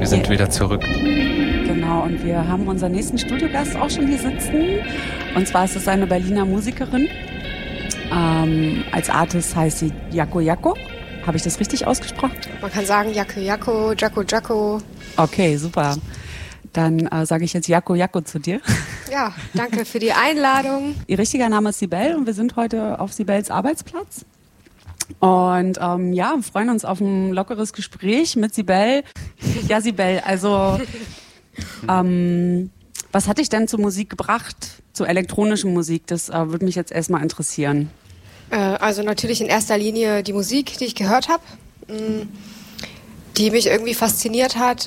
Wir sind wieder zurück. Genau, und wir haben unseren nächsten Studiogast auch schon hier sitzen. Und zwar ist es eine Berliner Musikerin. Als Artist heißt sie Jaco Jaco. Habe ich das richtig ausgesprochen? Man kann sagen Jaco Jaco, Jaco Jaco. Okay, super. Dann sage ich jetzt Jaco Jaco zu dir. Ja, danke für die Einladung. Ihr richtiger Name ist Sibel und wir sind heute auf Sibels Arbeitsplatz. Und ja, freuen uns auf ein lockeres Gespräch mit Sibel. Ja, Sibel, also was hat dich denn zur Musik gebracht, zur elektronischen Musik? Das würde mich jetzt erstmal interessieren. Also natürlich in erster Linie die Musik, die ich gehört habe, die mich irgendwie fasziniert hat,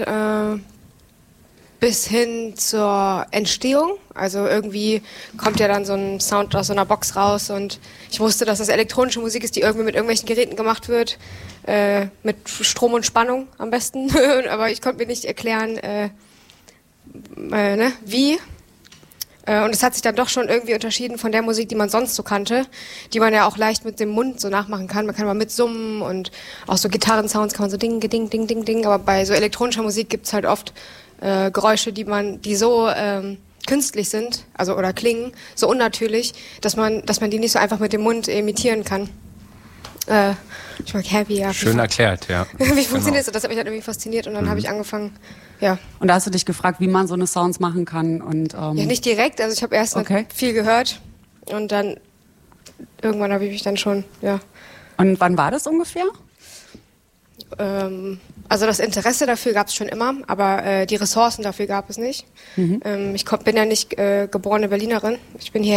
bis hin zur Entstehung. Also irgendwie kommt ja dann so ein Sound aus so einer Box raus und ich wusste, dass das elektronische Musik ist, die irgendwie mit irgendwelchen Geräten gemacht wird, mit Strom und Spannung am besten. Aber ich konnte mir nicht erklären, wie. Und es hat sich dann doch schon irgendwie unterschieden von der Musik, die man sonst so kannte, die man ja auch leicht mit dem Mund so nachmachen kann. Man kann mal mitsummen und auch so Gitarrensounds kann man so ding, ding, ding, ding, ding. Aber bei so elektronischer Musik gibt's halt oft Geräusche, die so künstlich sind, also oder klingen, so unnatürlich, dass man die nicht so einfach mit dem Mund imitieren kann. Ich mag Happy, ja. Schön erklärt, ja. Wie funktioniert das? Das hat mich halt irgendwie fasziniert und dann habe ich angefangen, ja. Und da hast du dich gefragt, wie man so eine Sounds machen kann und Ja, nicht direkt, also ich habe erst viel gehört und dann irgendwann habe ich mich dann schon, ja. Und wann war das ungefähr? Also das Interesse dafür gab es schon immer, aber die Ressourcen dafür gab es nicht. Ich bin ja nicht geborene Berlinerin. Ich bin hier